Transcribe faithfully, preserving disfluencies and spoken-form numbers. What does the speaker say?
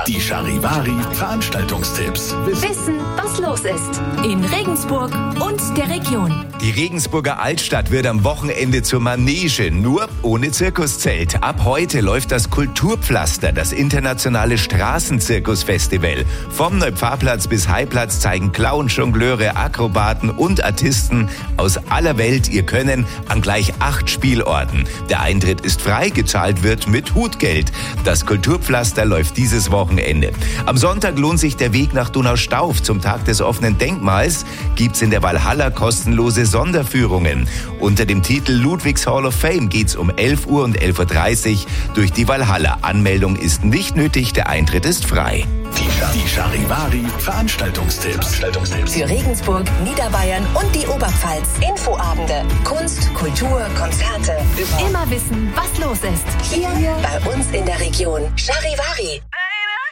Die Charivari Veranstaltungstipps. Wissen, was los ist in Regensburg und der Region. Die Regensburger Altstadt wird am Wochenende zur Manege, nur ohne Zirkuszelt. Ab heute läuft das Kulturpflaster, das internationale Straßenzirkusfestival. Vom Neupfarrplatz bis Highplatz zeigen Clown, Jongleure, Akrobaten und Artisten aus aller Welt ihr Können an gleich acht Spielorten. Der Eintritt ist frei, gezahlt wird mit Hutgeld. Das Kulturpflaster läuft dieses Wochenende. Am Sonntag lohnt sich der Weg nach Donaustauf. Zum Tag des offenen Denkmals gibt's in der Walhalla kostenlose Sonderführungen. Unter dem Titel Ludwigs Hall of Fame geht's um elf Uhr und elf Uhr dreißig durch die Walhalla. Anmeldung ist nicht nötig, der Eintritt ist frei. Die Charivari Veranstaltungstipps. Für Regensburg, Niederbayern und die Oberpfalz. Infoabende, Kunst, Kultur, Konzerte. Immer wissen, was los ist. Hier bei uns in der Region. Charivari.